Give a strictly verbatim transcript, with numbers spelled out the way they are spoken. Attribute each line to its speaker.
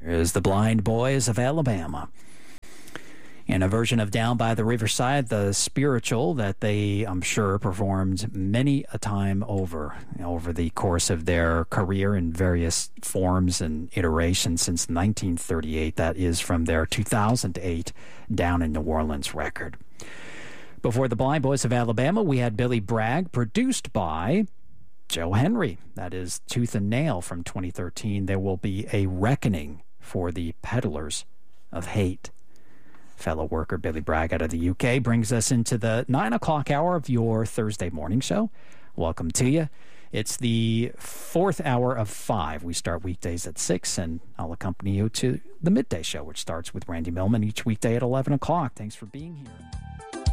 Speaker 1: is the Blind Boys of Alabama. In a version of Down by the Riverside, the spiritual that they, I'm sure, performed many a time over, over the course of their career in various forms and iterations since nineteen thirty-eight. That is from their two thousand eight Down in New Orleans record. Before the Blind Boys of Alabama, we had Billy Bragg, produced by Joe Henry. That is Tooth and Nail from twenty thirteen. There will be a reckoning for the peddlers of hate. Fellow worker Billy Bragg out of the U K brings us into the nine o'clock hour of your Thursday morning show. Welcome to you. It's the fourth hour of five. We start weekdays at six, and I'll accompany you to the midday show, which starts with Randy Millman each weekday at eleven o'clock. Thanks for being here.